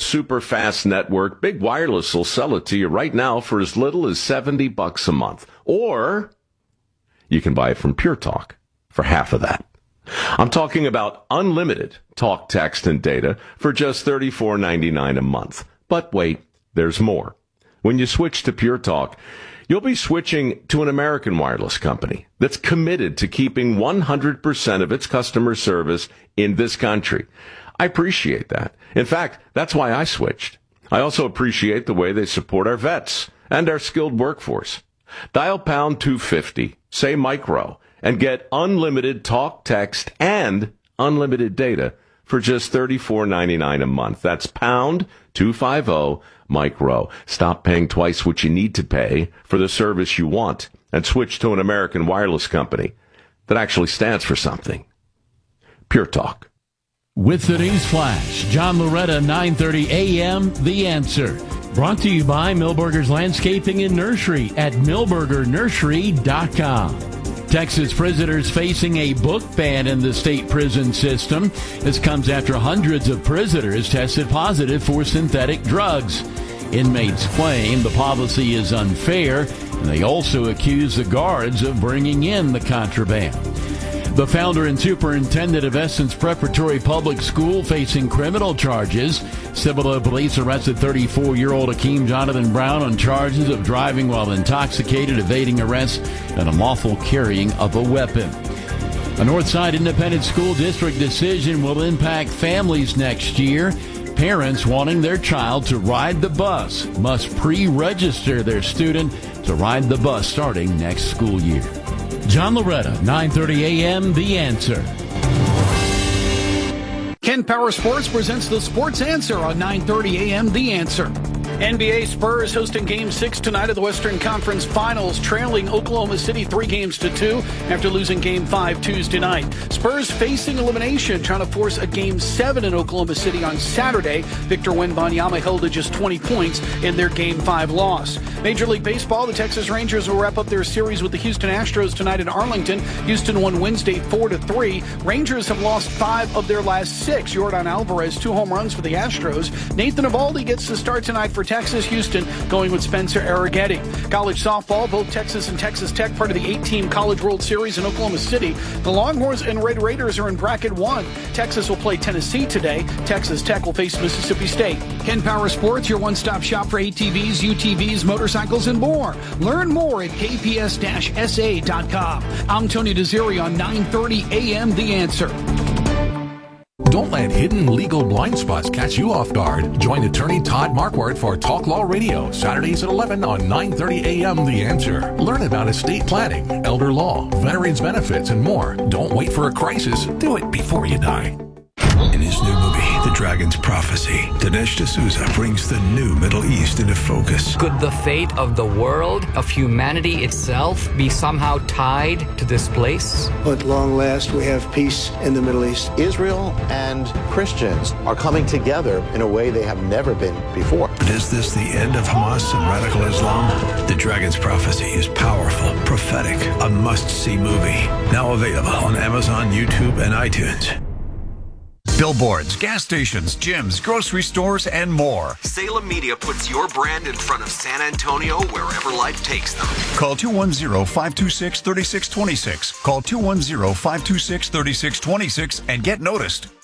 super fast network, Big Wireless will sell it to you right now for as little as $70 a month. Or you can buy it from Pure Talk for half of that. I'm talking about unlimited talk, text, and data for just $34.99 a month. But wait, there's more. When you switch to Pure Talk, you'll be switching to an American wireless company that's committed to keeping 100% of its customer service in this country. I appreciate that. In fact, that's why I switched. I also appreciate the way they support our vets and our skilled workforce. Dial pound 250, say micro, and get unlimited talk, text, and unlimited data for just $34.99 a month. That's pound 250 micro. Stop paying twice what you need to pay for the service you want and switch to an American wireless company that actually stands for something. Pure Talk. With the News Flash, John Loretta, 9:30 a.m., The Answer. Brought to you by Milberger's Landscaping and Nursery at milbergernursery.com. Texas prisoners facing a book ban in the state prison system. This comes after hundreds of prisoners tested positive for synthetic drugs. Inmates claim the policy is unfair, and they also accuse the guards of bringing in the contraband. The founder and superintendent of Essence Preparatory Public School facing criminal charges. Cibolo police arrested 34-year-old Akeem Jonathan Brown on charges of driving while intoxicated, evading arrest, and unlawful carrying of a weapon. A Northside Independent School District decision will impact families next year. Parents wanting their child to ride the bus must pre-register their student to ride the bus starting next school year. John Loretta, 9:30 a.m., The Answer. Ken Power Sports presents the Sports Answer on 9:30 a.m. The Answer. NBA Spurs hosting Game 6 tonight of the Western Conference Finals, trailing Oklahoma City 3-2 after losing Game 5 Tuesday night. Spurs facing elimination, trying to force a Game 7 in Oklahoma City on Saturday. Victor Wembanyama held to just 20 points in their Game 5 loss. Major League Baseball, the Texas Rangers will wrap up their series with the Houston Astros tonight in Arlington. Houston won Wednesday 4-3. Rangers have lost 5 of their last 6. Yordan Alvarez, 2 home runs for the Astros. Nathan Eovaldi gets the start tonight for Texas. Houston going with Spencer Arrighetti. College softball, both Texas and Texas Tech part of the 8-team College World Series in Oklahoma City. The Longhorns and Red Raiders are in bracket 1. Texas will play Tennessee today. Texas Tech will face Mississippi State. Ken Power Sports, your one-stop shop for ATVs, UTVs, motorcycles, and more. Learn more at kps-sa.com. I'm Tony DeZeri on 9:30 a.m. The Answer. Don't let hidden legal blind spots catch you off guard. Join attorney Todd Marquardt for Talk Law Radio, Saturdays at 11 on 9:30 a.m. The Answer. Learn about estate planning, elder law, veterans benefits, and more. Don't wait for a crisis. Do it before you die. In his new movie, The Dragon's Prophecy, Dinesh D'Souza brings the new Middle East into focus. Could the fate of the world, of humanity itself, be somehow tied to this place? At long last, we have peace in the Middle East. Israel and Christians are coming together in a way they have never been before. But is this the end of Hamas and radical Islam? The Dragon's Prophecy is powerful, prophetic, a must-see movie. Now available on Amazon, YouTube, and iTunes. Billboards, gas stations, gyms, grocery stores, and more. Salem Media puts your brand in front of San Antonio wherever life takes them. Call 210-526-3626. Call 210-526-3626 and get noticed.